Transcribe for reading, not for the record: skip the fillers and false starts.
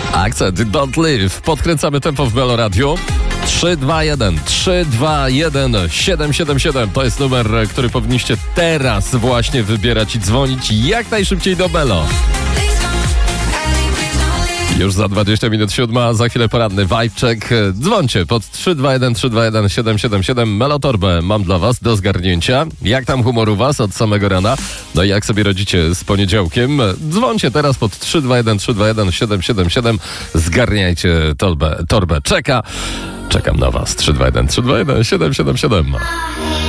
Akcent Don't Live. Podkręcamy tempo w Melo Radio. 321 777 to jest numer, który powinniście teraz właśnie wybierać i dzwonić jak najszybciej do Melo. Już za 20 minut 7, a za chwilę poranny vibe check. Dzwońcie pod 321 777. Melotorbę mam dla was do zgarnięcia. Jak tam humor u was od samego rana? No i jak sobie radzicie z poniedziałkiem? Dzwońcie teraz pod 321 777. Zgarniajcie torbę. Czekam na was. 321 777.